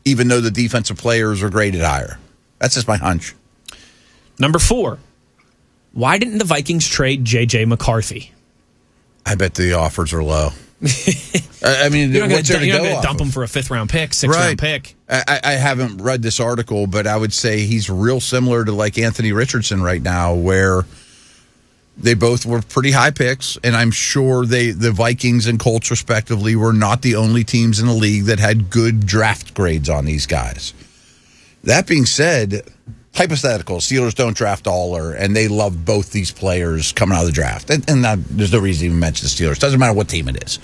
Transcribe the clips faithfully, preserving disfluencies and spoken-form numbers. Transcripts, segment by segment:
even though the defensive players are graded higher. That's just my hunch. Number four, why didn't the Vikings trade J J McCarthy? I bet the offers are low. I mean, you're not what's going there to to go dump of? him for a fifth-round pick, sixth-round right. pick. I, I haven't read this article, but I would say he's real similar to like Anthony Richardson right now, where they both were pretty high picks, and I'm sure they, the Vikings and Colts, respectively, were not the only teams in the league that had good draft grades on these guys. That being said, hypothetical, Steelers don't draft Aller, and they love both these players coming out of the draft. And, and not, there's no reason to even mention the Steelers. Doesn't matter what team it is.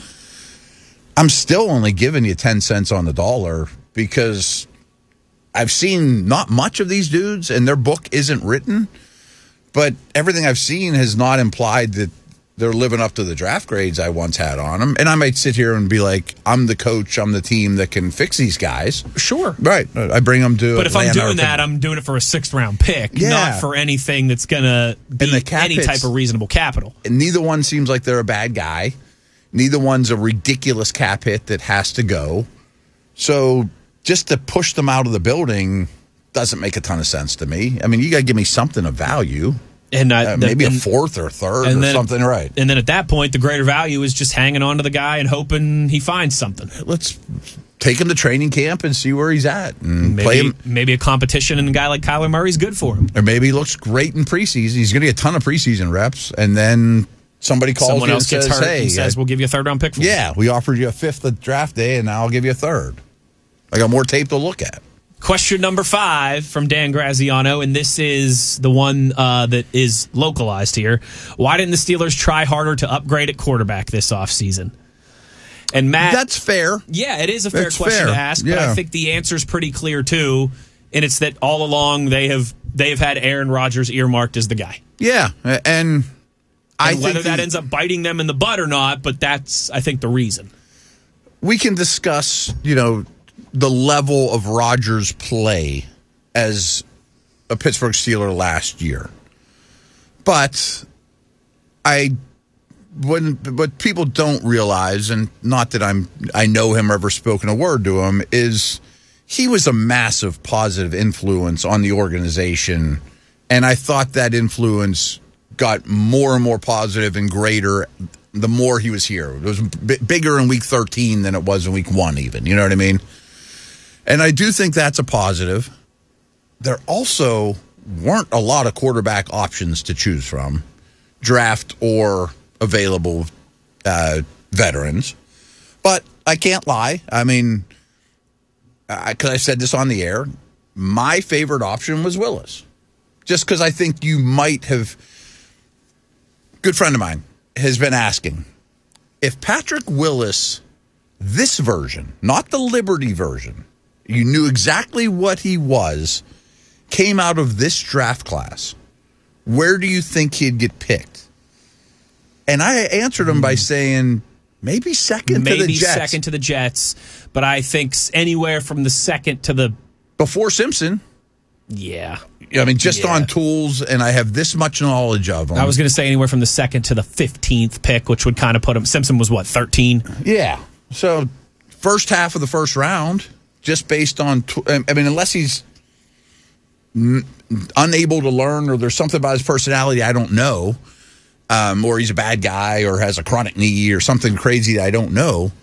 I'm still only giving you ten cents on the dollar because I've seen not much of these dudes, and their book isn't written. But everything I've seen has not implied that they're living up to the draft grades I once had on them. And I might sit here and be like, I'm the coach, I'm the team that can fix these guys. Sure. Right. I bring them to But if Atlanta I'm doing for, that, I'm doing it for a sixth-round pick, Yeah. not for anything that's going to be And the cap any hits- type of reasonable capital. And neither one seems like they're a bad guy. Neither one's a ridiculous cap hit that has to go. So just to push them out of the building doesn't make a ton of sense to me. I mean, you got to give me something of value. And Uh, uh, maybe and, a fourth or third and or then, something, right? And then at that point, the greater value is just hanging on to the guy and hoping he finds something. Let's take him to training camp and see where he's at and Maybe, play him. maybe a competition and a guy like Kyler Murray's good for him. Or maybe he looks great in preseason. He's going to get a ton of preseason reps, and then somebody calls Someone you else and gets says, hurt hey, and says, I- we'll give you a third-round pick for him. yeah, we offered you a fifth at draft day, and now I'll give you a third. I got more tape to look at. Question number five from Dan Graziano, and this is the one uh, that is localized here. Why didn't the Steelers try harder to upgrade at quarterback this offseason? And Matt, That's fair. yeah, it is a fair That's question fair. to ask, but Yeah. I think the answer is pretty clear too, and it's that all along they have they have had Aaron Rodgers earmarked as the guy. Yeah, and I And whether think that the- ends up biting them in the butt or not, but that's I think the reason. we can discuss, you know, the level of Rodgers' play as a Pittsburgh Steeler last year. But I wouldn't, what people don't realize, and not that I'm, I know him or ever spoken a word to him, is he was a massive positive influence on the organization. And I thought that influence got more and more positive and greater the more he was here. It was b- bigger in week thirteen than it was in week one even. You know what I mean? And I do think that's a positive. There also weren't a lot of quarterback options to choose from, draft or available uh, veterans. But I can't lie. I mean, because I, I said this on the air, my favorite option was Willis. Just because I think you might have, good friend of mine has been asking, if Patrick Willis, this version, not the Liberty version, you knew exactly what he was, came out of this draft class, where do you think he'd get picked? And I answered him by saying maybe second Maybe to the Jets. second to the Jets, but I think s- anywhere from the second to the Before Simpson. yeah. I mean, just Yeah. on tools, and I have this much knowledge of him. I was going to say anywhere from the second to the fifteenth pick, which would kind of put him. Simpson was what, thirteen? Yeah. So first half of the first round, just based on, tw- I mean, unless he's n- unable to learn or there's something about his personality I don't know, um, or he's a bad guy or has a chronic knee or something crazy that I don't know.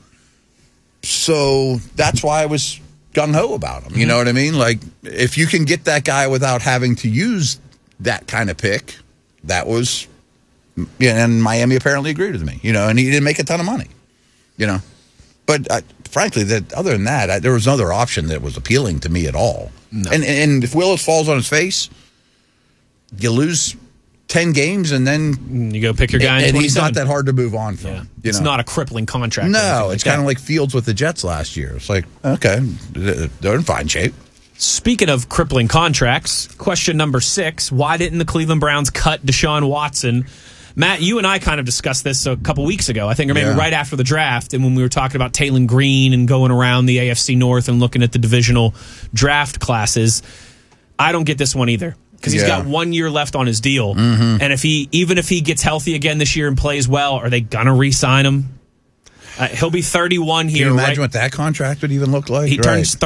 So that's why I was gung-ho about him. You know what I mean? Like, if you can get that guy without having to use that kind of pick, that was, yeah, and Miami apparently agreed with me, you know, and he didn't make a ton of money, you know. But uh, frankly, that other than that, I, there was no other option that was appealing to me at all. No. And and if Willis falls on his face, you lose ten games, and then You go pick your guy in and he's twenty-seven. not that hard to move on from. Yeah. You It's know? not a crippling contract. or No, anything it's like kind of that. like Fields with the Jets last year. It's like, okay, they're in fine shape. Speaking of crippling contracts, question number six: why didn't the Cleveland Browns cut Deshaun Watson? Matt, you and I kind of discussed this a couple weeks ago, I think, or maybe Yeah. right after the draft, and when we were talking about Taylon Green and going around the A F C North and looking at the divisional draft classes. I don't get this one either, because he's Yeah. got one year left on his deal, Mm-hmm. and if he even if he gets healthy again this year and plays well, are they gonna re-sign him? Uh, he'll be thirty-one Can here. you imagine right? what that contract would even look like? He Right. turns